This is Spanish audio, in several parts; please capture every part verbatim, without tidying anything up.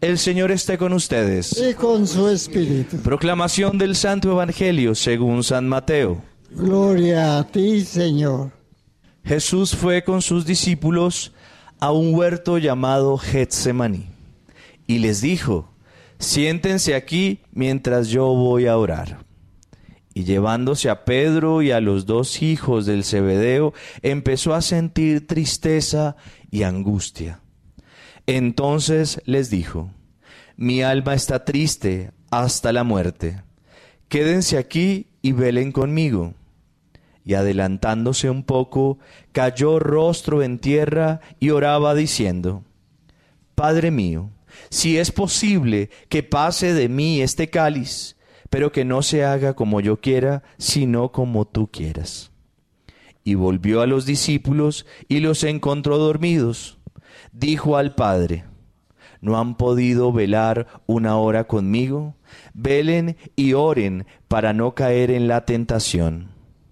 El Señor esté con ustedes. Y con su espíritu. Proclamación del Santo Evangelio según San Mateo. Gloria a ti, Señor. Jesús fue con sus discípulos a un huerto llamado Getsemaní y les dijo: siéntense aquí mientras yo voy a orar. Y llevándose a Pedro y a los dos hijos del Zebedeo, empezó a sentir tristeza y angustia. Entonces les dijo: mi alma está triste hasta la muerte. Quédense aquí y velen conmigo. Y adelantándose un poco, cayó rostro en tierra y oraba diciendo: Padre mío, si es posible que pase de mí este cáliz, pero que no se haga como yo quiera, sino como tú quieras. Y volvió a los discípulos y los encontró dormidos. Dijo al Padre: ¿no han podido velar una hora conmigo? Velen y oren para no caer en la tentación.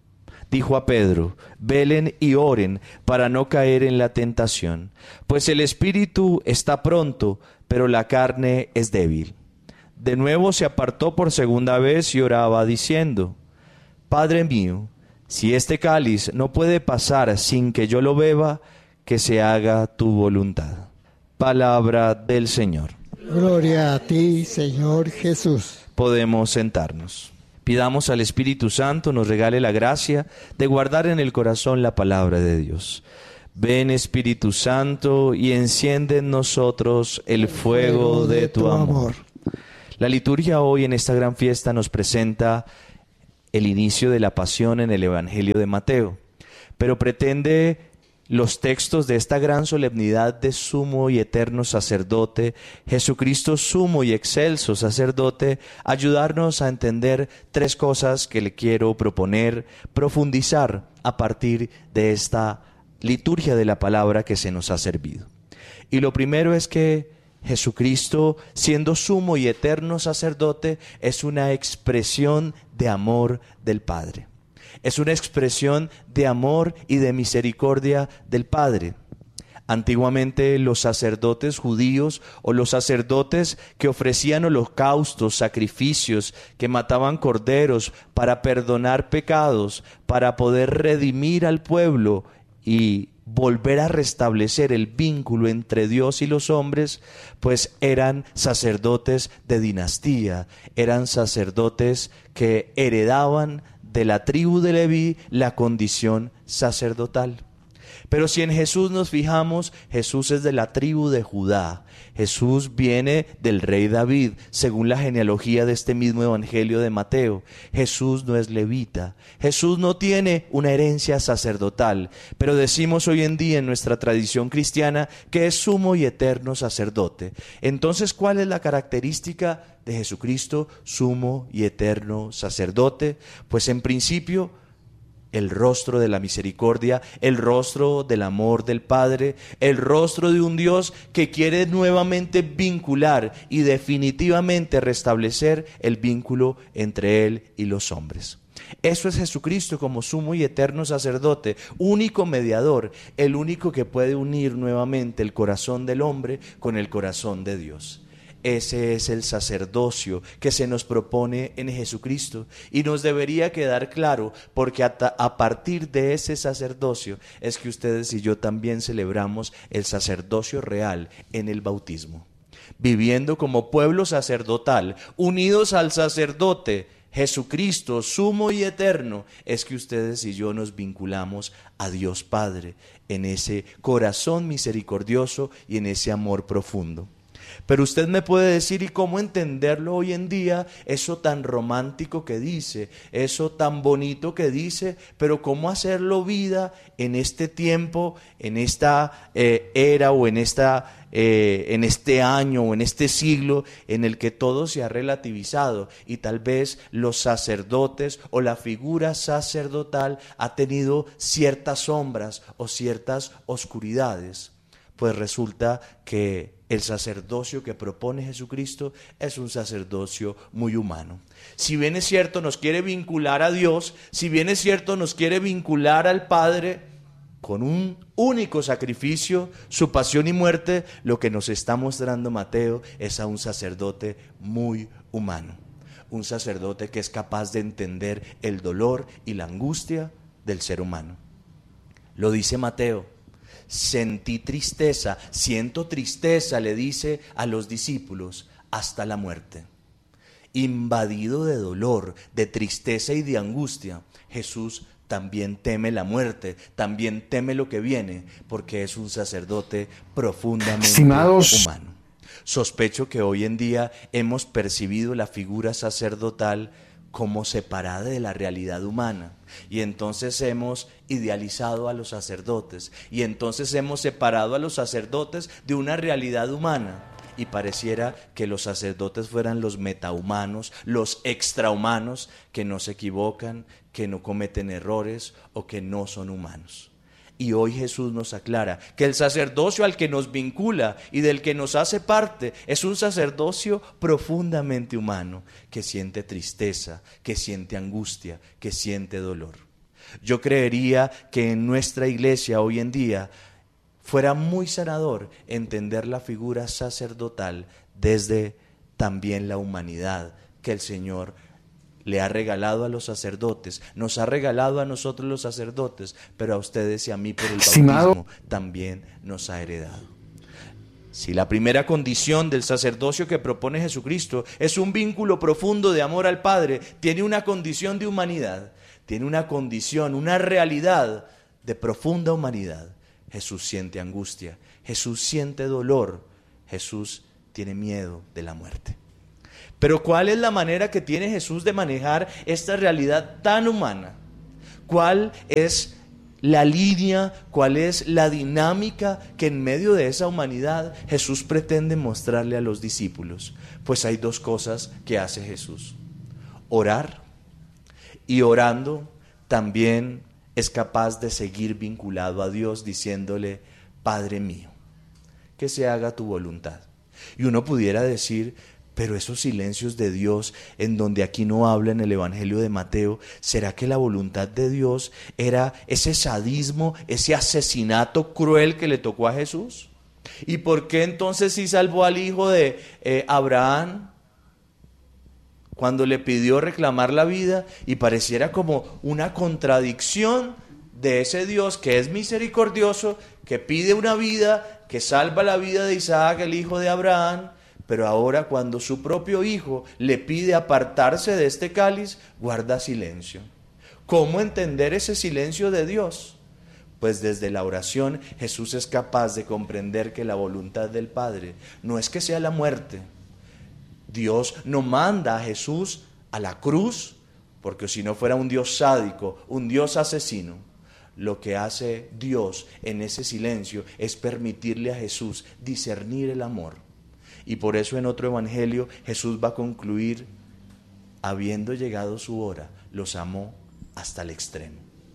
Dijo a Pedro: velen y oren para no caer en la tentación, pues el espíritu está pronto, pero la carne es débil. De nuevo se apartó por segunda vez y oraba diciendo: Padre mío, si este cáliz no puede pasar sin que yo lo beba, que se haga tu voluntad. Palabra del Señor. Gloria a ti, Señor Jesús. Podemos sentarnos. Pidamos al Espíritu Santo nos regale la gracia de guardar en el corazón la palabra de Dios. Ven, Espíritu Santo, y enciende en nosotros el fuego de tu amor. La liturgia hoy en esta gran fiesta nos presenta el inicio de la pasión en el Evangelio de Mateo, pero pretende los textos de esta gran solemnidad de sumo y eterno sacerdote, Jesucristo sumo y excelso sacerdote, ayudarnos a entender tres cosas que le quiero proponer, profundizar a partir de esta liturgia de la palabra que se nos ha servido. Y lo primero es que Jesucristo, siendo sumo y eterno sacerdote, es una expresión de amor del Padre. Es una expresión de amor y de misericordia del Padre. Antiguamente los sacerdotes judíos o los sacerdotes que ofrecían holocaustos, sacrificios, que mataban corderos para perdonar pecados, para poder redimir al pueblo y volver a restablecer el vínculo entre Dios y los hombres, pues eran sacerdotes de dinastía, eran sacerdotes que heredaban de la tribu de Leví la condición sacerdotal. Pero si en Jesús nos fijamos, Jesús es de la tribu de Judá. Jesús viene del rey David, según la genealogía de este mismo Evangelio de Mateo. Jesús no es levita. Jesús no tiene una herencia sacerdotal, pero decimos hoy en día en nuestra tradición cristiana que es sumo y eterno sacerdote. Entonces, ¿cuál es la característica de Jesucristo, sumo y eterno sacerdote? Pues en principio, el rostro de la misericordia, el rostro del amor del Padre, el rostro de un Dios que quiere nuevamente vincular y definitivamente restablecer el vínculo entre Él y los hombres. Eso es Jesucristo como sumo y eterno sacerdote, único mediador, el único que puede unir nuevamente el corazón del hombre con el corazón de Dios. Ese es el sacerdocio que se nos propone en Jesucristo y nos debería quedar claro, porque a partir de ese sacerdocio es que ustedes y yo también celebramos el sacerdocio real en el bautismo, viviendo como pueblo sacerdotal, unidos al sacerdote Jesucristo, sumo y eterno. Es que ustedes y yo nos vinculamos a Dios Padre en ese corazón misericordioso y en ese amor profundo. Pero usted me puede decir, ¿y cómo entenderlo hoy en día? Eso tan romántico que dice, eso tan bonito que dice, pero ¿cómo hacerlo vida en este tiempo, en esta eh, era o en, esta, eh, en este año o en este siglo en el que todo se ha relativizado y tal vez los sacerdotes o la figura sacerdotal ha tenido ciertas sombras o ciertas oscuridades? Pues resulta que el sacerdocio que propone Jesucristo es un sacerdocio muy humano. Si bien es cierto nos quiere vincular a Dios, si bien es cierto nos quiere vincular al Padre, con un único sacrificio, su pasión y muerte, lo que nos está mostrando Mateo es a un sacerdote muy humano. Un sacerdote que es capaz de entender el dolor y la angustia del ser humano. Lo dice Mateo, sentí tristeza, siento tristeza, le dice a los discípulos, hasta la muerte. Invadido de dolor, de tristeza y de angustia, Jesús también teme la muerte, también teme lo que viene, porque es un sacerdote profundamente Estimados. humano. Sospecho que hoy en día hemos percibido la figura sacerdotal como separada de la realidad humana, y entonces hemos idealizado a los sacerdotes, y entonces hemos separado a los sacerdotes de una realidad humana, y pareciera que los sacerdotes fueran los metahumanos, los extrahumanos, que no se equivocan, que no cometen errores o que no son humanos. Y hoy Jesús nos aclara que el sacerdocio al que nos vincula y del que nos hace parte es un sacerdocio profundamente humano, que siente tristeza, que siente angustia, que siente dolor. Yo creería que en nuestra iglesia hoy en día fuera muy sanador entender la figura sacerdotal desde también la humanidad que el Señor le ha regalado a los sacerdotes, nos ha regalado a nosotros los sacerdotes, pero a ustedes y a mí por el bautismo también nos ha heredado. Si la primera condición del sacerdocio que propone Jesucristo es un vínculo profundo de amor al Padre, tiene una condición de humanidad, tiene una condición, una realidad de profunda humanidad. Jesús siente angustia, Jesús siente dolor, Jesús tiene miedo de la muerte. Pero ¿cuál es la manera que tiene Jesús de manejar esta realidad tan humana? ¿Cuál es la línea, cuál es la dinámica que en medio de esa humanidad Jesús pretende mostrarle a los discípulos? Pues hay dos cosas que hace Jesús: orar, y orando también es capaz de seguir vinculado a Dios diciéndole, Padre mío, que se haga tu voluntad. Y uno pudiera decir, pero esos silencios de Dios en donde aquí no habla en el Evangelio de Mateo, ¿será que la voluntad de Dios era ese sadismo, ese asesinato cruel que le tocó a Jesús? ¿Y por qué entonces sí salvó al hijo de eh, Abraham cuando le pidió reclamar la vida? Y pareciera como una contradicción de ese Dios que es misericordioso, que pide una vida, que salva la vida de Isaac, el hijo de Abraham, pero ahora cuando su propio hijo le pide apartarse de este cáliz, guarda silencio. ¿Cómo entender ese silencio de Dios? Pues desde la oración Jesús es capaz de comprender que la voluntad del Padre no es que sea la muerte. Dios no manda a Jesús a la cruz, porque si no fuera un Dios sádico, un Dios asesino. Lo que hace Dios en ese silencio es permitirle a Jesús discernir el amor. Y por eso en otro evangelio Jesús va a concluir, habiendo llegado su hora, los amó hasta el extremo.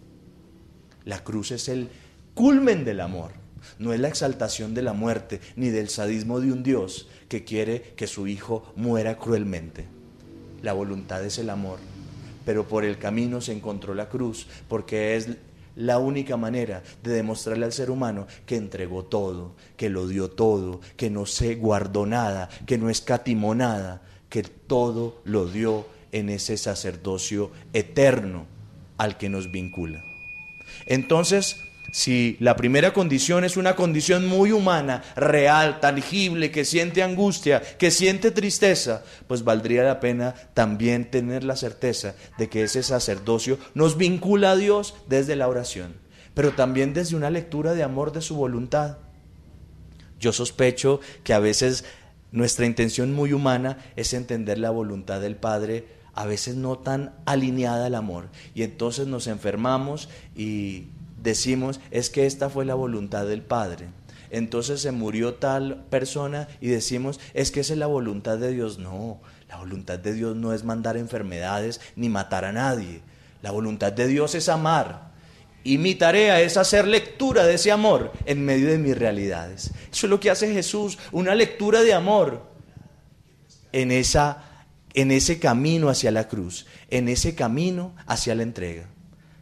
La cruz es el culmen del amor, no es la exaltación de la muerte ni del sadismo de un Dios que quiere que su hijo muera cruelmente. La voluntad es el amor, pero por el camino se encontró la cruz, porque es la única manera de demostrarle al ser humano que entregó todo, que lo dio todo, que no se guardó nada, que no escatimó nada, que todo lo dio en ese sacerdocio eterno al que nos vincula. Entonces, si la primera condición es una condición muy humana, real, tangible, que siente angustia, que siente tristeza, pues valdría la pena también tener la certeza de que ese sacerdocio nos vincula a Dios desde la oración, pero también desde una lectura de amor de su voluntad. Yo sospecho que a veces nuestra intención muy humana es entender la voluntad del Padre, a veces no tan alineada al amor, y entonces nos enfermamos y decimos, es que esta fue la voluntad del Padre. Entonces se murió tal persona y decimos, es que esa es la voluntad de Dios. No, la voluntad de Dios no es mandar enfermedades ni matar a nadie. La voluntad de Dios es amar. Y mi tarea es hacer lectura de ese amor en medio de mis realidades. Eso es lo que hace Jesús, una lectura de amor en, esa, en ese camino hacia la cruz, en ese camino hacia la entrega.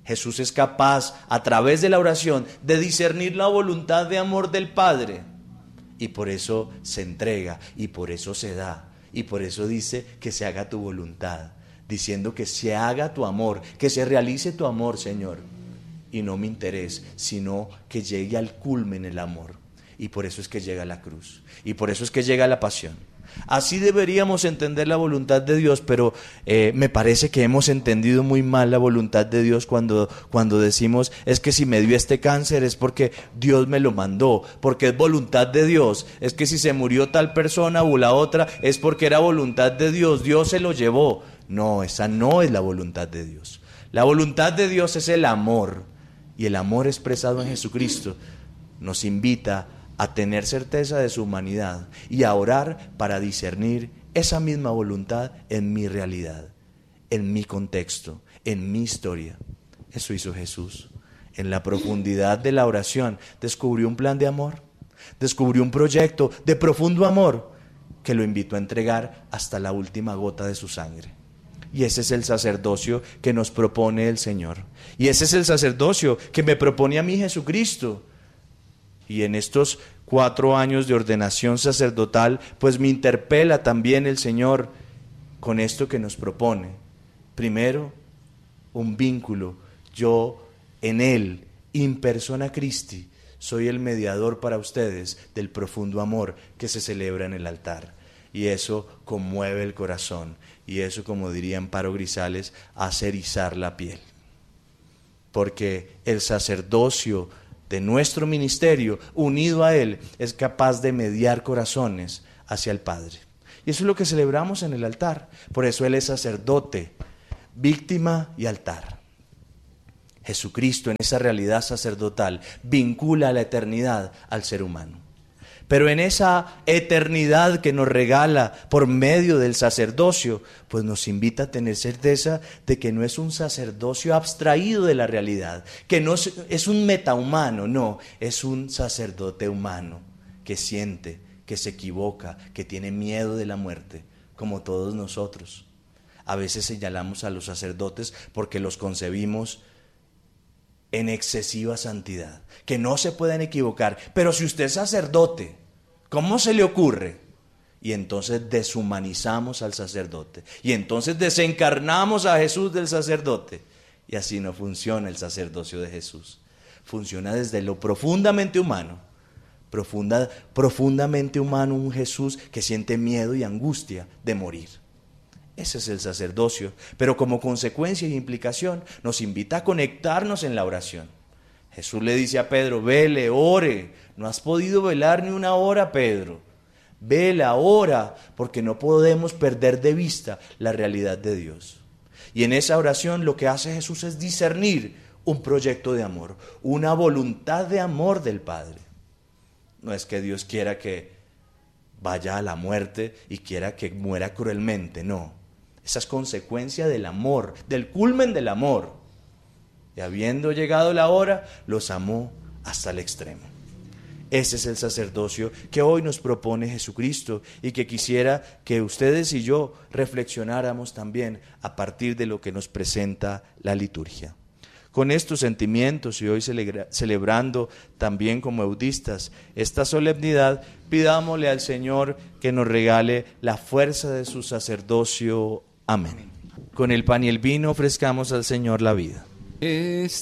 Jesús es capaz, a través de la oración, de discernir la voluntad de amor del Padre. Y por eso se entrega, y por eso se da, y por eso dice que se haga tu voluntad, diciendo que se haga tu amor, que se realice tu amor, Señor, y no mi interés, sino que llegue al culmen el amor. Y por eso es que llega la cruz, y por eso es que llega la pasión. Así deberíamos entender la voluntad de Dios, pero eh, me parece que hemos entendido muy mal la voluntad de Dios cuando, cuando decimos, es que si me dio este cáncer es porque Dios me lo mandó, porque es voluntad de Dios, es que si se murió tal persona o la otra es porque era voluntad de Dios, Dios se lo llevó. No, esa no es la voluntad de Dios. La voluntad de Dios es el amor, y el amor expresado en Jesucristo nos invita a tener certeza de su humanidad y a orar para discernir esa misma voluntad en mi realidad, en mi contexto, en mi historia. Eso hizo Jesús. En la profundidad de la oración descubrió un plan de amor, descubrió un proyecto de profundo amor que lo invitó a entregar hasta la última gota de su sangre. Y ese es el sacerdocio que nos propone el Señor. Y ese es el sacerdocio que me propone a mí Jesucristo. Y en estos cuatro años de ordenación sacerdotal, pues me interpela también el Señor con esto que nos propone. Primero, un vínculo. Yo en Él, in persona Christi, soy el mediador para ustedes del profundo amor que se celebra en el altar. Y eso conmueve el corazón. Y eso, como diría Amparo Grisales, hace erizar la piel. Porque el sacerdocio de nuestro ministerio, unido a Él, es capaz de mediar corazones hacia el Padre. Y eso es lo que celebramos en el altar. Por eso Él es sacerdote, víctima y altar. Jesucristo, en esa realidad sacerdotal, vincula a la eternidad al ser humano. Pero en esa eternidad que nos regala por medio del sacerdocio, pues nos invita a tener certeza de que no es un sacerdocio abstraído de la realidad, que no es un metahumano, no, es un sacerdote humano que siente, que se equivoca, que tiene miedo de la muerte, como todos nosotros. A veces señalamos a los sacerdotes porque los concebimos en excesiva santidad, que no se pueden equivocar. Pero si usted es sacerdote, ¿cómo se le ocurre? Y entonces deshumanizamos al sacerdote. Y entonces desencarnamos a Jesús del sacerdote. Y así no funciona el sacerdocio de Jesús. Funciona desde lo profundamente humano. Profunda, profundamente humano, un Jesús que siente miedo y angustia de morir. Ese es el sacerdocio, pero como consecuencia y implicación nos invita a conectarnos en la oración. Jesús le dice a Pedro, vele, ore, no has podido velar ni una hora, Pedro. Vela, ora, porque no podemos perder de vista la realidad de Dios. Y en esa oración lo que hace Jesús es discernir un proyecto de amor, una voluntad de amor del Padre. No es que Dios quiera que vaya a la muerte y quiera que muera cruelmente, no. Esa es consecuencia del amor, del culmen del amor. Y habiendo llegado la hora, los amó hasta el extremo. Ese es el sacerdocio que hoy nos propone Jesucristo y que quisiera que ustedes y yo reflexionáramos también a partir de lo que nos presenta la liturgia. Con estos sentimientos y hoy celebra, celebrando también como eudistas esta solemnidad, pidámosle al Señor que nos regale la fuerza de su sacerdocio. Amén. Con el pan y el vino ofrezcamos al Señor la vida. Es